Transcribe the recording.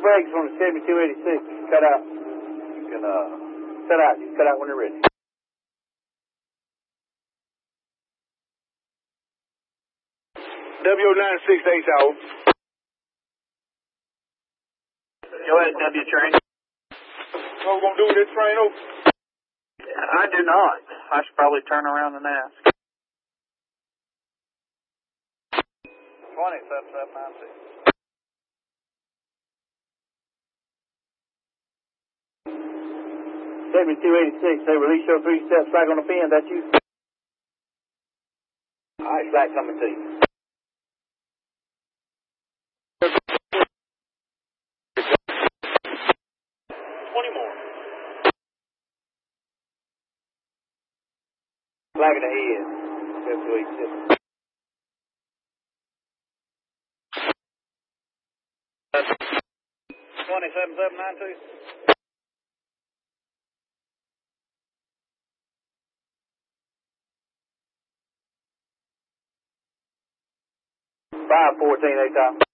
brakes on the 7286. Cut out. You can, cut out. You can cut out when you're ready. W968 out. Go ahead, W train. What we gonna do with this train over? I do not. I should probably turn around and ask. 207796. 7286, they release your 3-step slack on the pin, that's you? Alright, slack coming to you. Flag in the head. 7286. 27792. 514 8 time.